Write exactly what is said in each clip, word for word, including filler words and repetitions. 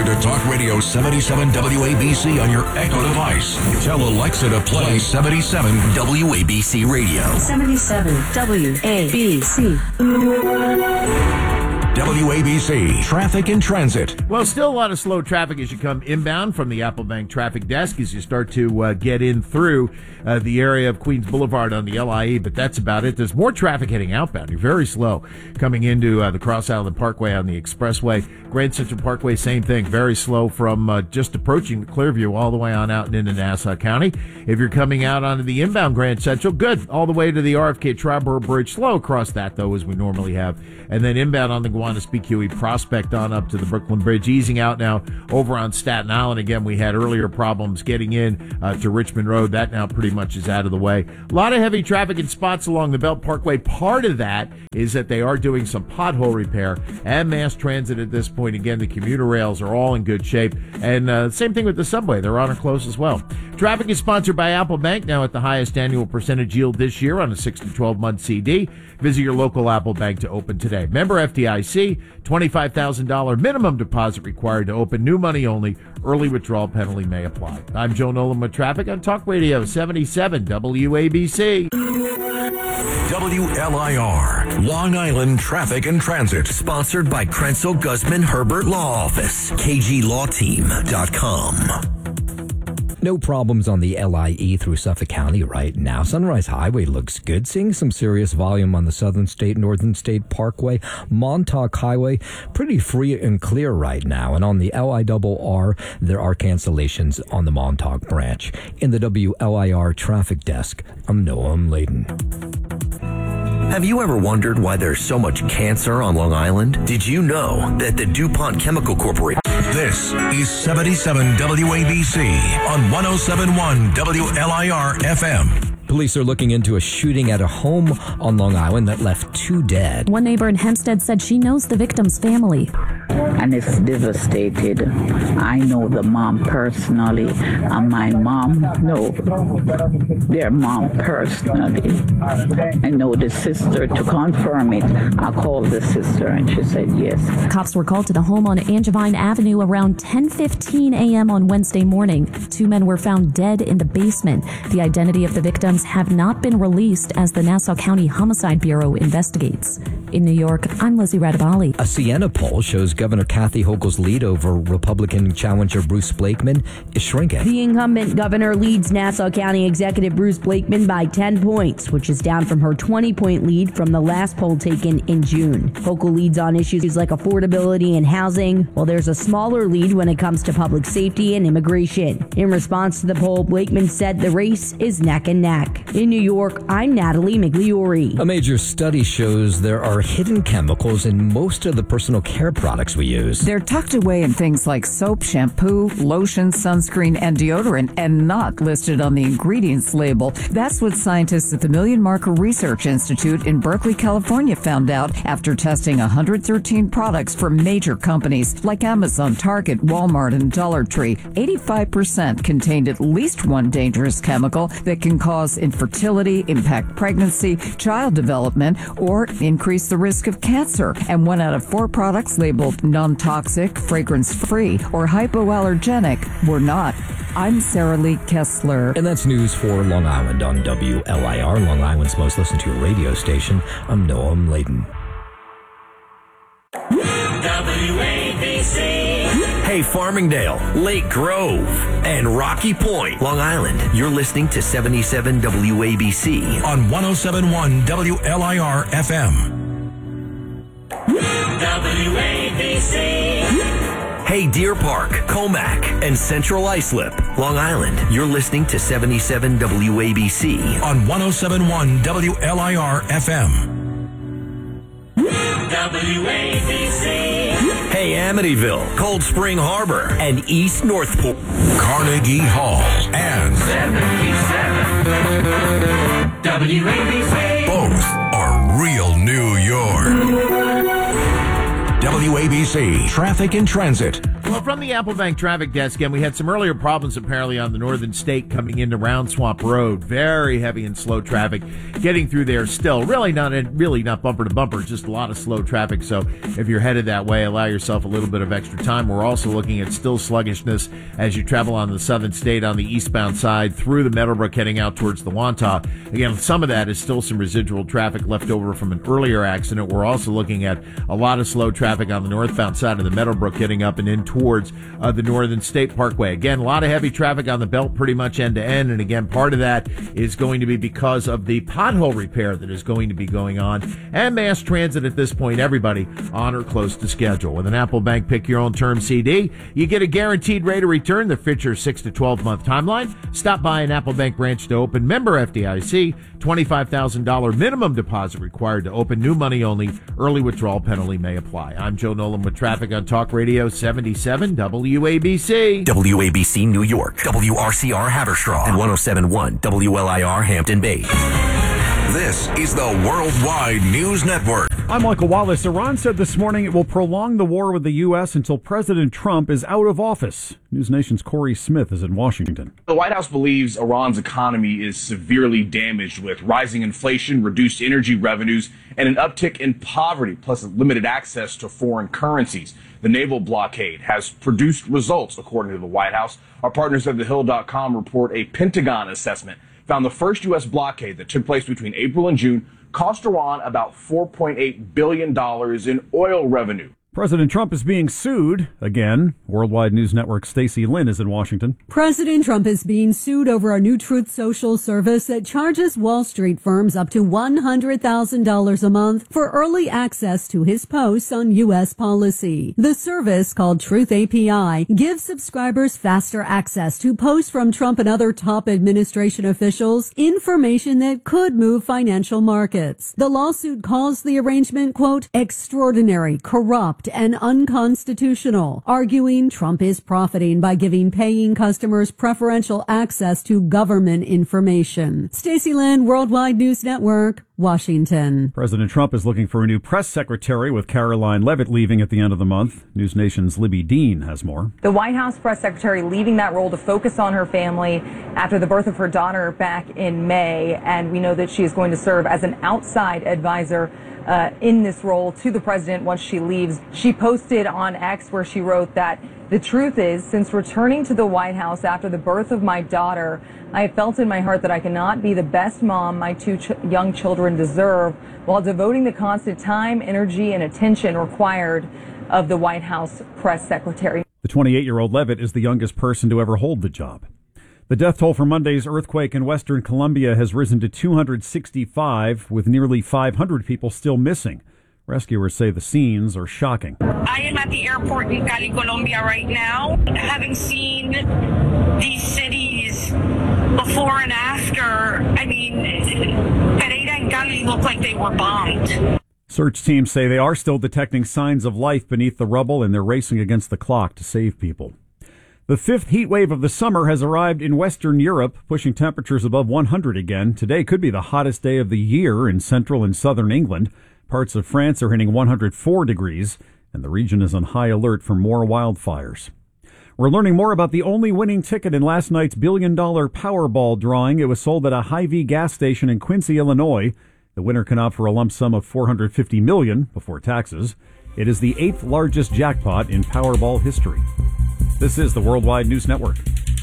to Talk Radio seventy-seven W A B C on your Echo device. Tell Alexa to play seventy-seven W A B C Radio. seventy-seven W A B C. W A B C Traffic and Transit. Well, still a lot of slow traffic as you come inbound from the Apple Bank traffic desk as you start to uh, get in through uh, the area of Queens Boulevard on the L I E, but that's about it. There's more traffic heading outbound. You're very slow coming into uh, the Cross Island Parkway on the Expressway. Grand Central Parkway, same thing. Very slow from uh, just approaching Clearview all the way on out and into Nassau County. If you're coming out onto the inbound Grand Central, good. All the way to the R F K Triborough Bridge. Slow across that, though, as we normally have. And then inbound on the Gowanus B Q E Prospect on up to the Brooklyn Bridge. Easing out now over on Staten Island. Again, we had earlier problems getting in uh, to Richmond Road. That now pretty much is out of the way. A lot of heavy traffic in spots along the Belt Parkway. Part of that is that they are doing some pothole repair and mass transit at this point. Again, the commuter rails are all in good shape. And uh, same thing with the subway. They're on or close as well. Traffic is sponsored by Apple Bank, now at the highest annual percentage yield this year on a six to twelve month C D. Visit your local Apple Bank to open today. Member F D I C, twenty-five thousand dollars minimum deposit required to open. New money only. Early withdrawal penalty may apply. I'm Joe Nolan with traffic on Talk Radio seventy-seven W A B C. W L I R, Long Island Traffic and Transit. Sponsored by Krenzel Guzman Herbert Law Office. K G law team dot com. No problems on the L I E through Suffolk County right now. Sunrise Highway looks good. Seeing some serious volume on the Southern State, Northern State Parkway. Montauk Highway, pretty free and clear right now. And on the L I R R, there are cancellations on the Montauk branch. In the W L I R traffic desk, I'm Noam Layden. Have you ever wondered why there's so much cancer on Long Island? Did you know that the DuPont Chemical Corporation... This is seventy-seven W A B C on one oh seven point one W L I R F M. Police are looking into a shooting at a home on Long Island that left two dead. One neighbor in Hempstead said she knows the victim's family. And it's devastated. I know the mom personally, and my mom know their mom personally. I know the sister. To confirm it, I called the sister and she said yes. Cops were called to the home on Angevine Avenue around ten fifteen a.m. on Wednesday morning. Two men were found dead in the basement. The identity of the victims have not been released as the Nassau County Homicide Bureau investigates. In New York, I'm Lizzie Radabali. A Siena poll shows Governor Kathy Hochul's lead over Republican challenger Bruce Blakeman is shrinking. The incumbent governor leads Nassau County Executive Bruce Blakeman by ten points, which is down from her twenty-point lead from the last poll taken in June. Hochul leads on issues like affordability and housing, while there's a smaller lead when it comes to public safety and immigration. In response to the poll, Blakeman said the race is neck and neck. In New York, I'm Natalie Migliori. A major study shows there are hidden chemicals in most of the personal care products we use. They're tucked away in things like soap, shampoo, lotion, sunscreen, and deodorant, and not listed on the ingredients label. That's what scientists at the Million Marker Research Institute in Berkeley, California found out after testing one hundred thirteen products from major companies like Amazon, Target, Walmart, and Dollar Tree. eighty-five percent contained at least one dangerous chemical that can cause infertility, impact pregnancy, child development, or increase the risk of cancer. And one out of four products labeled non-toxic, fragrance-free, or hypoallergenic were not. I'm Sarah Lee Kessler. And that's news for Long Island on W L I R, Long Island's most listened to radio station. I'm Noam Layden. W A B C. Hey, Farmingdale, Lake Grove, and Rocky Point, Long Island. You're listening to seventy-seven W A B C on one oh seven point one W L I R F M. W A B C. Hey, Deer Park, Comac, and Central Islip, Long Island. You're listening to seventy-seven W A B C on one oh seven point one W L I R F M. W A B C. Hey, Amityville, Cold Spring Harbor, and East Northport, Carnegie Hall, and seventy-seven W A B C. Both are real New York. W A B C Traffic and Transit. Well, from the Apple Bank traffic desk, and we had some earlier problems apparently on the northern state coming into Round Swamp Road. Very heavy and slow traffic getting through there still. Really not really not bumper to bumper, just a lot of slow traffic. So if you're headed that way, allow yourself a little bit of extra time. We're also looking at still sluggishness as you travel on the southern state on the eastbound side through the Meadowbrook heading out towards the Wantagh. Again, some of that is still some residual traffic left over from an earlier accident. We're also looking at a lot of slow traffic on the northbound side of the Meadowbrook getting up and in towards uh, the Northern State Parkway. Again, a lot of heavy traffic on the belt pretty much end to end. And again, part of that is going to be because of the pothole repair that is going to be going on. And mass transit at this point, everybody on or close to schedule. With an Apple Bank Pick Your Own Term C D, you get a guaranteed rate of return that fits your six to twelve month timeline. Stop by an Apple Bank branch to open. Member F D I C, twenty-five thousand dollars minimum deposit required to open. New money only. Early withdrawal penalty may apply. I'm Joe Nolan with traffic on Talk Radio seventy-seven W A B C. W A B C New York, W R C R Haverstraw, and one oh seven point one W L I R Hampton Bays. This is the Worldwide News Network. I'm Michael Wallace. Iran said this morning it will prolong the war with the U S until President Trump is out of office. News Nation's Corey Smith is in Washington. The White House believes Iran's economy is severely damaged with rising inflation, reduced energy revenues, and an uptick in poverty, plus limited access to foreign currencies. The naval blockade has produced results, according to the White House. Our partners at the hill dot com report a Pentagon assessment found the first U S blockade that took place between April and June cost Iran about four point eight billion dollars in oil revenue. President Trump is being sued again. Worldwide News Network Stacey Lynn is in Washington. President Trump is being sued over a new Truth Social service that charges Wall Street firms up to one hundred thousand dollars a month for early access to his posts on U S policy. The service, called Truth A P I, gives subscribers faster access to posts from Trump and other top administration officials, information that could move financial markets. The lawsuit calls the arrangement, quote, extraordinary, corrupt, and unconstitutional, arguing Trump is profiting by giving paying customers preferential access to government information. Stacey Lynn, Worldwide News Network, Washington. President Trump is looking for a new press secretary with Caroline Leavitt leaving at the end of the month. News Nation's Libby Dean has more. The White House press secretary leaving that role to focus on her family after the birth of her daughter back in May, and we know that she is going to serve as an outside advisor Uh, in this role to the president once she leaves. She posted on X where she wrote that the truth is, since returning to the White House after the birth of my daughter, I have felt in my heart that I cannot be the best mom my two ch- young children deserve while devoting the constant time, energy, and attention required of the White House press secretary. The twenty-eight-year-old Leavitt is the youngest person to ever hold the job. The death toll from Monday's earthquake in western Colombia has risen to two hundred sixty-five, with nearly five hundred people still missing. Rescuers say the scenes are shocking. I am at the airport in Cali, Colombia right now. Having seen these cities before and after, I mean, Pereira and Cali look like they were bombed. Search teams say they are still detecting signs of life beneath the rubble, and they're racing against the clock to save people. The fifth heat wave of the summer has arrived in Western Europe, pushing temperatures above one hundred again. Today could be the hottest day of the year in central and southern England. Parts of France are hitting one hundred four degrees, and the region is on high alert for more wildfires. We're learning more about the only winning ticket in last night's billion-dollar Powerball drawing. It was sold at a Hy-Vee gas station in Quincy, Illinois. The winner can opt for a lump sum of four hundred fifty million dollars before taxes. It is the eighth largest jackpot in Powerball history. This is the Worldwide News Network.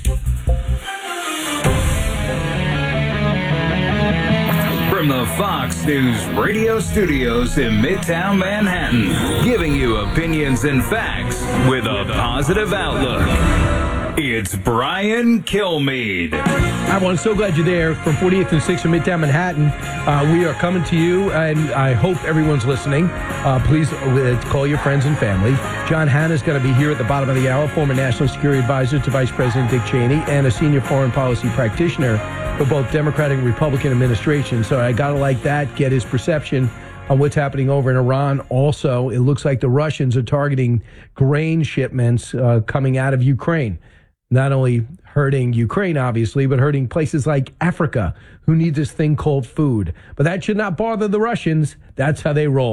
From the Fox News radio studios in Midtown Manhattan, giving you opinions and facts with a positive outlook. It's Brian Kilmeade. Hi, everyone. So glad you're there from forty-eighth and sixth in Midtown Manhattan. Uh, we are coming to you, and I hope everyone's listening. Uh, please uh, call your friends and family. John Hanna's going to be here at the bottom of the hour, former National Security Advisor to Vice President Dick Cheney and a senior foreign policy practitioner for both Democratic and Republican administrations. So I got to like that, get his perception on what's happening over in Iran. Also, it looks like the Russians are targeting grain shipments uh, coming out of Ukraine. Not only hurting Ukraine, obviously, but hurting places like Africa, who need this thing called food. But that should not bother the Russians. That's how they roll.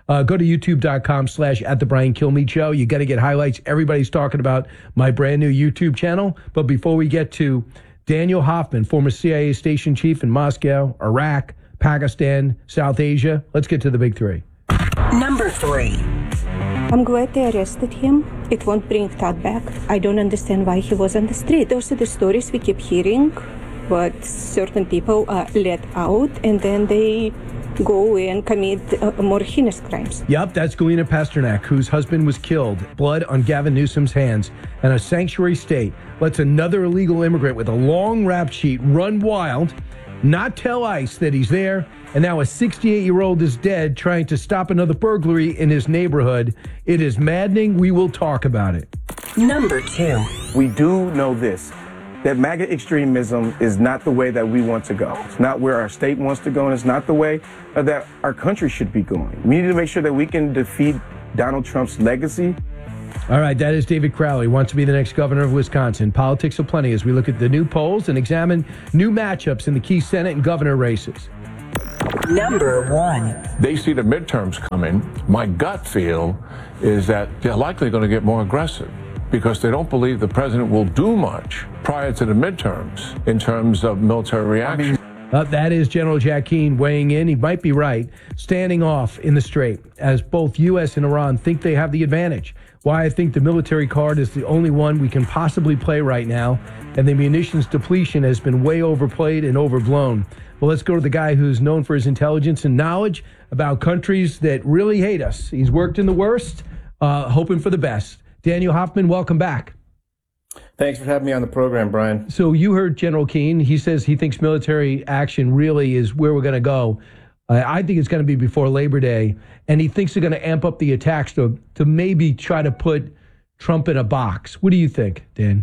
Uh, go to youtube.com slash at the Brian Kilmeade Show. You got to get highlights. Everybody's talking about my brand new YouTube channel. But before we get to Daniel Hoffman, former C I A station chief in Moscow, Iraq, Pakistan, South Asia, let's get to the big three. Number three. I'm glad they arrested him. It won't bring Todd back. I don't understand why he was on the street. Those are the stories we keep hearing, but certain people are let out and then they go and commit uh, more heinous crimes. Yep, that's Galina Pasternak, whose husband was killed. Blood on Gavin Newsom's hands. And a sanctuary state lets another illegal immigrant with a long rap sheet run wild, not tell ICE that he's there, and now a sixty-eight-year-old is dead trying to stop another burglary in his neighborhood. It is maddening. We will talk about it. Number two. We do know this, that MAGA extremism is not the way that we want to go. It's not where our state wants to go, and it's not the way uh, that our country should be going. We need to make sure that we can defeat Donald Trump's legacy. All right, that is David Crowley, wants to be the next governor of Wisconsin. Politics of plenty as we look at the new polls and examine new matchups in the key Senate and governor races. Number one. They see the midterms coming. My gut feel is that they're likely going to get more aggressive because they don't believe the president will do much prior to the midterms in terms of military reaction. Uh, that is General Jack Keane weighing in. He might be right, standing off in the straight as both U S and Iran think they have the advantage. Why I think the military card is the only one we can possibly play right now, and the munitions depletion has been way overplayed and overblown. Well, let's go to the guy who's known for his intelligence and knowledge about countries that really hate us. He's worked in the worst, uh, hoping for the best. Daniel Hoffman, welcome back. Thanks for having me on the program, Brian. So you heard General Keane. He says he thinks military action really is where we're going to go. Uh, I think it's going to be before Labor Day, and he thinks they're going to amp up the attacks to, to maybe try to put Trump in a box. What do you think, Dan?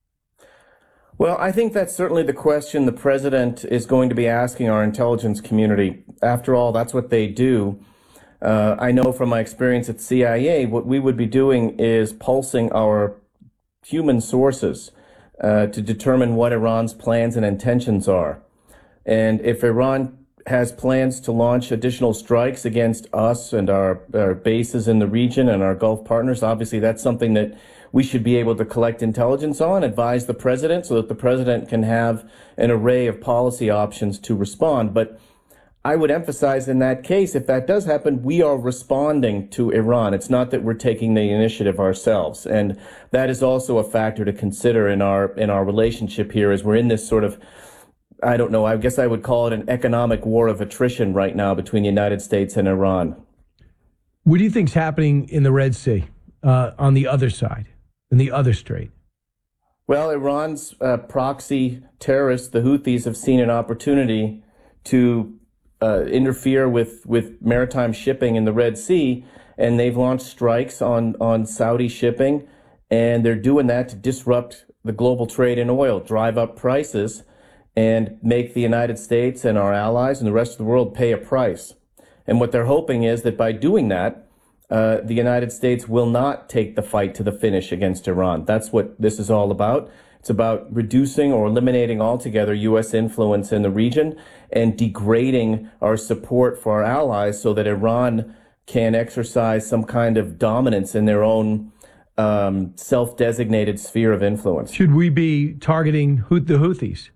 Well, I think that's certainly the question the president is going to be asking our intelligence community. After all, that's what they do. Uh, I know from my experience at C I A, what we would be doing is pulsing our human sources uh, to determine what Iran's plans and intentions are. And if Iran has plans to launch additional strikes against us and our, our bases in the region and our Gulf partners, obviously that's something that we should be able to collect intelligence on, advise the president so that the president can have an array of policy options to respond. But I would emphasize in that case, if that does happen, we are responding to Iran. It's not that we're taking the initiative ourselves. And that is also a factor to consider in our in our relationship here as we're in this sort of, I don't know, I guess I would call it an economic war of attrition right now between the United States and Iran. What do you think's happening in the Red Sea uh, on the other side, in the other strait? Well, Iran's uh, proxy terrorists, the Houthis, have seen an opportunity to uh, interfere with, with maritime shipping in the Red Sea, and they've launched strikes on, on Saudi shipping, and they're doing that to disrupt the global trade in oil, drive up prices, and make the United States and our allies and the rest of the world pay a price. And what they're hoping is that by doing that, uh, the United States will not take the fight to the finish against Iran. That's what this is all about. It's about reducing or eliminating altogether U S influence in the region and degrading our support for our allies so that Iran can exercise some kind of dominance in their own um, self-designated sphere of influence. Should we be targeting the Houthis?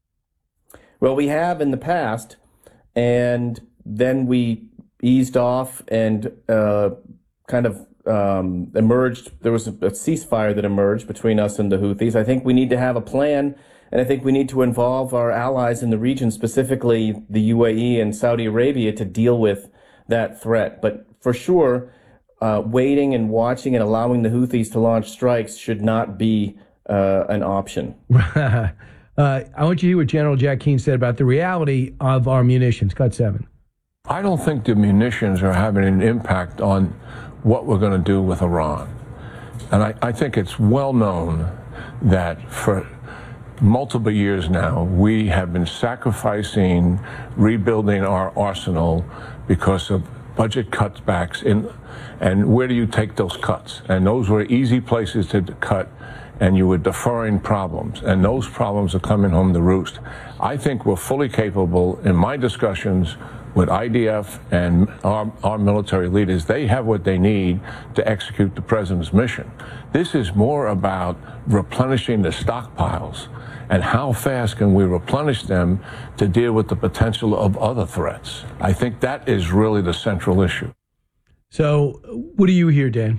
Well, we have in the past, and then we eased off and uh, kind of um, emerged. There was a, a ceasefire that emerged between us and the Houthis. I think we need to have a plan, and I think we need to involve our allies in the region, specifically the U A E and Saudi Arabia, to deal with that threat. But for sure, uh, waiting and watching and allowing the Houthis to launch strikes should not be uh, an option. uh, I want you to hear what General Jack Keane said about the reality of our munitions. Cut seven. I don't think the munitions are having an impact on what we're going to do with Iran. And I, I think it's well known that for multiple years now, we have been sacrificing rebuilding our arsenal because of budget cutbacks. In, and where do you take those cuts? And those were easy places to cut, and you were deferring problems. And those problems are coming home to roost. I think we're fully capable, in my discussions with I D F and our, our military leaders. They have what they need to execute the president's mission. This is more about replenishing the stockpiles and how fast can we replenish them to deal with the potential of other threats. I think that is really the central issue. So what do you hear, Dan?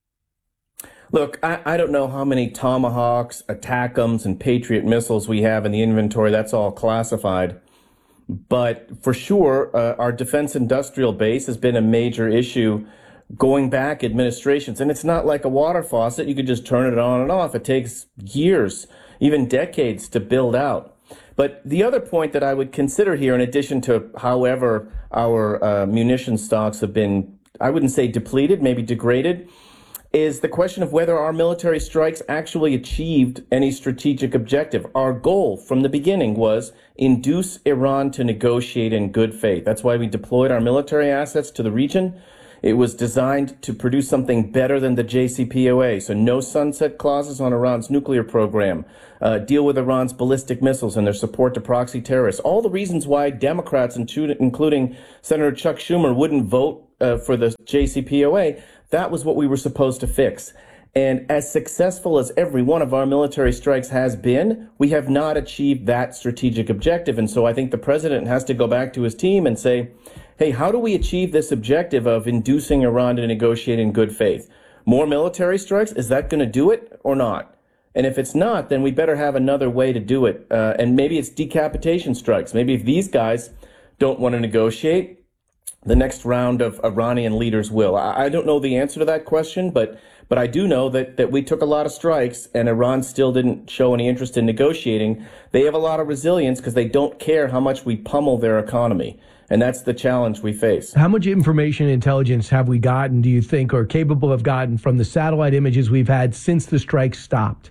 Look, I, I don't know how many Tomahawks, Attackums, and Patriot missiles we have in the inventory. That's all classified. But for sure, uh, our defense industrial base has been a major issue going back administrations. And it's not like a water faucet. You could just turn it on and off. It takes years, even decades to build out. But the other point that I would consider here, in addition to however our uh, munition stocks have been, I wouldn't say depleted, maybe degraded, is the question of whether our military strikes actually achieved any strategic objective. Our goal from the beginning was induce Iran to negotiate in good faith. That's why we deployed our military assets to the region. It was designed to produce something better than the J C P O A. So no sunset clauses on Iran's nuclear program, uh, deal with Iran's ballistic missiles and their support to proxy terrorists. All the reasons why Democrats, including Senator Chuck Schumer, wouldn't vote uh, for the J C P O A. That was what we were supposed to fix. And as successful as every one of our military strikes has been, we have not achieved that strategic objective. And so I think the president has to go back to his team and say, hey, how do we achieve this objective of inducing Iran to negotiate in good faith? More military strikes? Is that going to do it or not? And if it's not, then we better have another way to do it. Uh, and maybe it's decapitation strikes. Maybe if these guys don't want to negotiate, the next round of Iranian leaders will. I don't know the answer to that question, but but I do know that, that we took a lot of strikes and Iran still didn't show any interest in negotiating. They have a lot of resilience because they don't care how much we pummel their economy. And that's the challenge we face. How much information and intelligence have we gotten, do you think, or capable of gotten from the satellite images we've had since the strikes stopped?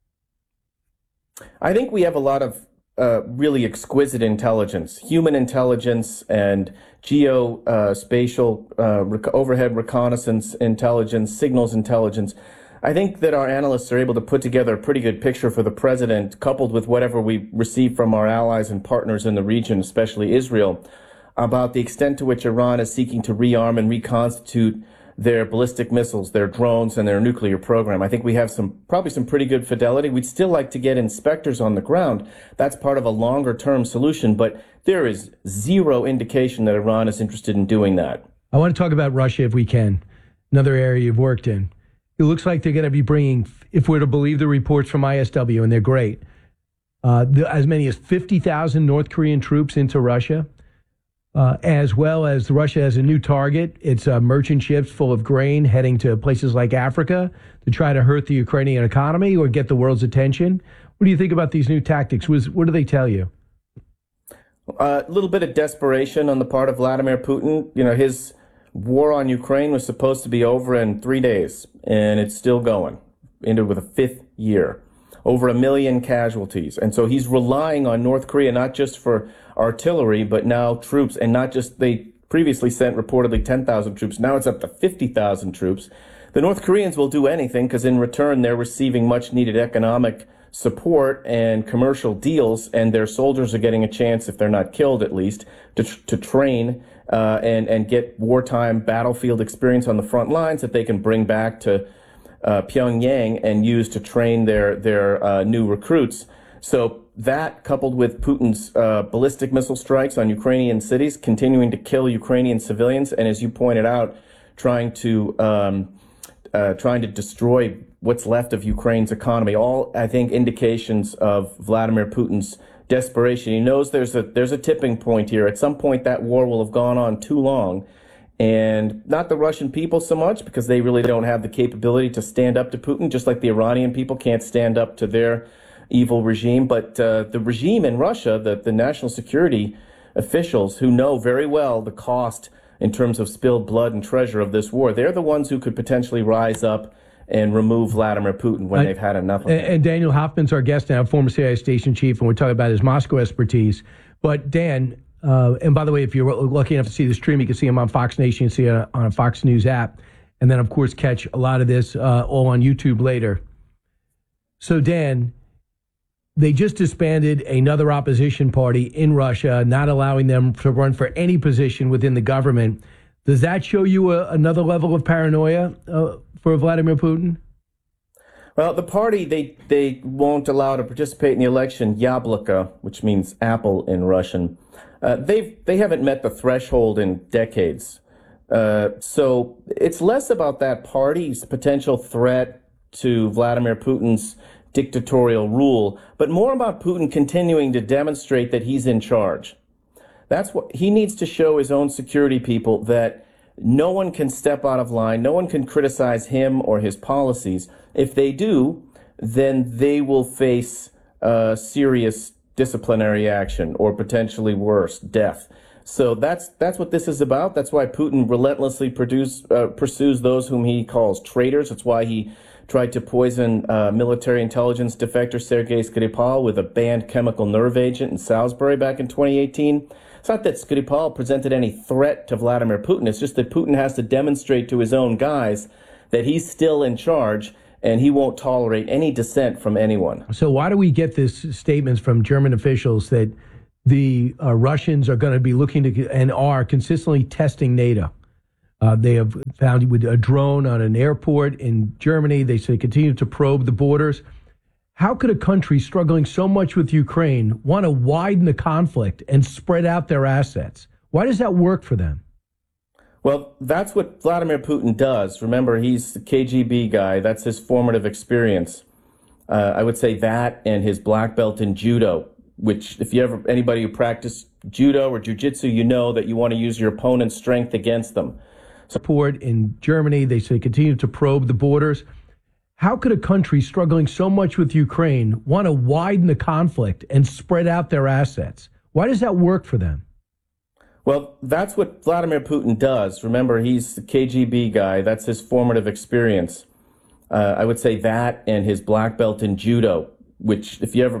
I think we have a lot of uh, really exquisite intelligence, human intelligence and geospatial uh, rec- overhead reconnaissance intelligence, signals intelligence. I think that our analysts are able to put together a pretty good picture for the president, coupled with whatever we receive from our allies and partners in the region, especially Israel, about the extent to which Iran is seeking to rearm and reconstitute their ballistic missiles, their drones, and their nuclear program. I think we have some probably some pretty good fidelity. We'd still like to get inspectors on the ground. That's part of a longer-term solution, but there is zero indication that Iran is interested in doing that. I want to talk about Russia if we can, another area you've worked in. It looks like they're going to be bringing, if we're to believe the reports from I S W, and they're great, uh, the, as many as fifty thousand North Korean troops into Russia. Uh, as well as Russia has a new target. It's uh, merchant ships full of grain heading to places like Africa to try to hurt the Ukrainian economy or get the world's attention. What do you think about these new tactics? Was, what do they tell you? A uh, little bit of desperation on the part of Vladimir Putin. You know, his war on Ukraine was supposed to be over in three days, and it's still going, ended with a fifth year. Over a million casualties. And so he's relying on North Korea, not just for artillery, but now troops, and not just, they previously sent reportedly ten thousand troops. Now it's up to fifty thousand troops. The North Koreans will do anything because in return, they're receiving much needed economic support and commercial deals, and their soldiers are getting a chance, if they're not killed at least, to, to train uh, and, and get wartime battlefield experience on the front lines that they can bring back to Uh, Pyongyang and use to train their their uh, new recruits. So that, coupled with Putin's uh, ballistic missile strikes on Ukrainian cities, continuing to kill Ukrainian civilians, and as you pointed out, trying to um, uh, trying to destroy what's left of Ukraine's economy, all I think indications of Vladimir Putin's desperation. He knows there's a there's a tipping point here. At some point, that war will have gone on too long. And not the Russian people so much, because they really don't have the capability to stand up to Putin, just like the Iranian people can't stand up to their evil regime. But uh, the regime in Russia, the, the national security officials who know very well the cost in terms of spilled blood and treasure of this war, they're the ones who could potentially rise up and remove Vladimir Putin when I, they've had enough of and, it. And Daniel Hoffman's our guest now, former C I A station chief, and we're talking about his Moscow expertise. But Dan, Uh, and by the way, if you're lucky enough to see the stream, you can see him on Fox Nation, you can see it on a Fox News app, and then, of course, catch a lot of this uh, all on YouTube later. So, Dan, they just disbanded another opposition party in Russia, not allowing them to run for any position within the government. Does that show you a, another level of paranoia uh, for Vladimir Putin? Well, the party they they won't allow to participate in the election, Yabloko, which means apple in Russian. Uh, they've they haven't met the threshold in decades. Uh, so it's less about that party's potential threat to Vladimir Putin's dictatorial rule, but more about Putin continuing to demonstrate that he's in charge. That's what he needs to show his own security people, that no one can step out of line, no one can criticize him or his policies. If they do, then they will face uh, serious disciplinary action or potentially worse, death. So that's that's what this is about. That's why Putin relentlessly produce, uh, pursues those whom he calls traitors. That's why he tried to poison uh, military intelligence defector Sergei Skripal with a banned chemical nerve agent in Salisbury back in twenty eighteen. It's not that Skripal presented any threat to Vladimir Putin. It's just that Putin has to demonstrate to his own guys that he's still in charge and he won't tolerate any dissent from anyone. So why do we get this statements from German officials that the uh, Russians are going to be looking to and are consistently testing NATO? Uh, they have found with a drone on an airport in Germany. They say continue to probe the borders. How could a country struggling so much with Ukraine want to widen the conflict and spread out their assets? Why does that work for them? Well, that's what Vladimir Putin does. Remember, he's the K G B guy. That's his formative experience. Uh, I would say that and his black belt in judo, which if you ever, anybody who practiced judo or jujitsu, you know that you want to use your opponent's strength against them. Support in Germany, they say continue to probe the borders. How could a country struggling so much with Ukraine want to widen the conflict and spread out their assets? Why does that work for them? Well, that's what Vladimir Putin does. Remember, he's the K G B guy. That's his formative experience. Uh, I would say that and his black belt in judo, which if you ever